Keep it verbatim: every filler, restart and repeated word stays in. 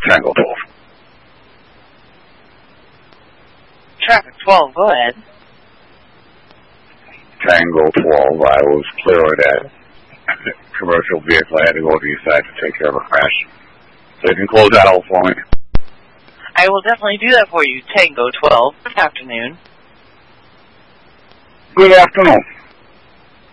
Tango twelve. Traffic twelve, go ahead. Tango twelve, I was clear of that commercial vehicle. I had to go to the east side to take care of a crash. So you can close that out for me. I will definitely do that for you, Tango twelve. Good afternoon. Good afternoon.